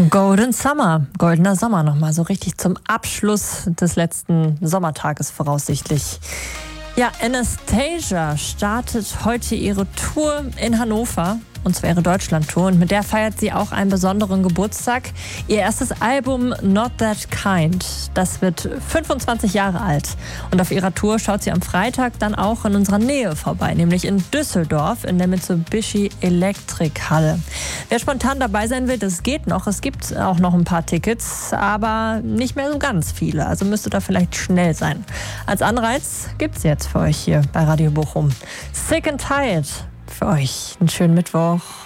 Golden Summer, goldener Sommer nochmal, so richtig zum Abschluss des letzten Sommertages voraussichtlich. Ja, Anastasia startet heute ihre Tour in Hannover, und zwar ihre Deutschland-Tour, und mit der feiert sie auch einen besonderen Geburtstag. Ihr erstes Album Not That Kind, das wird 25 Jahre alt. Und auf ihrer Tour schaut sie am Freitag dann auch in unserer Nähe vorbei, nämlich in Düsseldorf in der Mitsubishi Electric Halle. Wer spontan dabei sein will, das geht noch. Es gibt auch noch ein paar Tickets, aber nicht mehr so ganz viele. Also müsste da vielleicht schnell sein. Als Anreiz gibt's jetzt für euch hier bei Radio Bochum Sick and Tired. Für euch einen schönen Mittwoch.